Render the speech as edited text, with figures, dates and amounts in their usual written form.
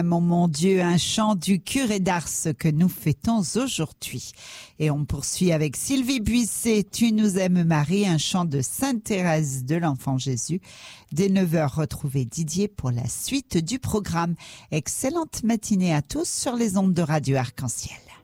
Mon Dieu, un chant du curé d'Ars que nous fêtons aujourd'hui. Et on poursuit avec Sylvie Buisset, Tu nous aimes Marie, un chant de Sainte Thérèse de l'Enfant Jésus. Dès 9h, retrouvez Didier pour la suite du programme. Excellente matinée à tous sur les ondes de Radio Arc-en-Ciel.